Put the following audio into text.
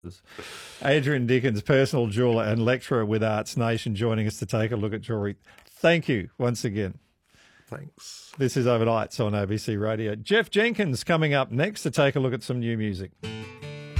Adrian Dickens, personal jeweller and lecturer with Arts Nation, joining us to take a look at jewellery. Thank you once again. Thanks. This is Overnights on ABC Radio. Jeff Jenkins coming up next to take a look at some new music.